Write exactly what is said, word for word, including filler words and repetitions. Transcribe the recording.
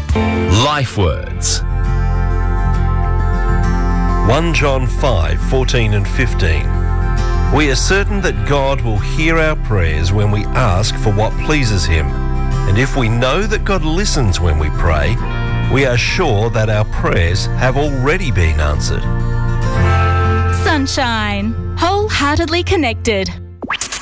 Life Words. First John five, fourteen and fifteen. We are certain that God will hear our prayers when we ask for what pleases him. And if we know that God listens when we pray, we are sure that our prayers have already been answered. Sunshine. Wholeheartedly connected.